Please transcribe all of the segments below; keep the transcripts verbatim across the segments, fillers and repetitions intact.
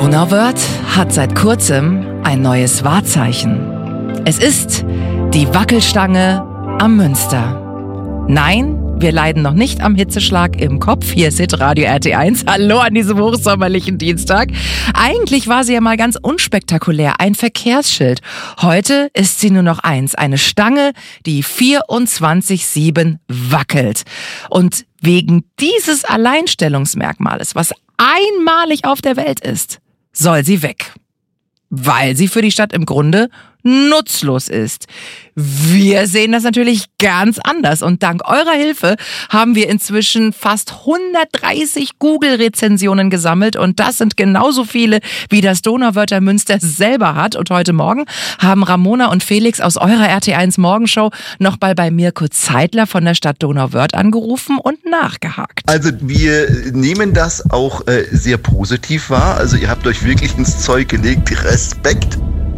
Donauwörth hat seit kurzem ein neues Wahrzeichen. Es ist die Wackelstange am Münster. Nein, wir leiden noch nicht am Hitzeschlag im Kopf. Hier ist Hitradio R T eins. Hallo an diesem hochsommerlichen Dienstag. Eigentlich war sie ja mal ganz unspektakulär, ein Verkehrsschild. Heute ist sie nur noch eins, eine Stange, die vierundzwanzig sieben wackelt. Und wegen dieses Alleinstellungsmerkmales, was einmalig auf der Welt ist, soll sie weg. Weil sie für die Stadt im Grunde nutzlos ist. Wir sehen das natürlich ganz anders und dank eurer Hilfe haben wir inzwischen fast hundertdreißig Google-Rezensionen gesammelt und das sind genauso viele, wie das Donauwörther Münster selber hat. Und heute Morgen haben Ramona und Felix aus eurer R T eins Morgenshow noch mal bei Mirko Zeitler von der Stadt Donauwörth angerufen und nachgehakt. Also wir nehmen das auch äh, sehr positiv wahr. Also ihr habt euch wirklich ins Zeug gelegt. Respekt.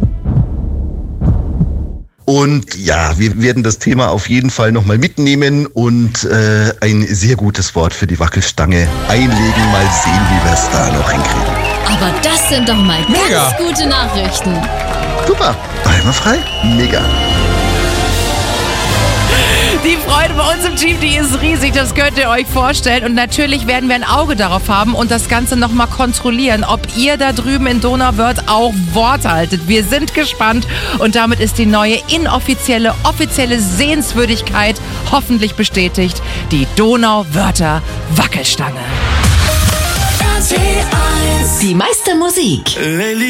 Und ja, wir werden das Thema auf jeden Fall nochmal mitnehmen und äh, ein sehr gutes Wort für die Wackelstange einlegen. Mal sehen, wie wir es da noch hinkriegen. Aber das sind doch mal Mega. ganz gute Nachrichten. Super, einwandfrei, mega. Die Freude bei uns im Team, die ist riesig, das könnt ihr euch vorstellen. Und natürlich werden wir ein Auge darauf haben und das Ganze nochmal kontrollieren, ob ihr da drüben in Donauwörth auch Wort haltet. Wir sind gespannt und damit ist die neue inoffizielle, offizielle Sehenswürdigkeit hoffentlich bestätigt. Die Donauwörther Wackelstange. Die meiste Musik.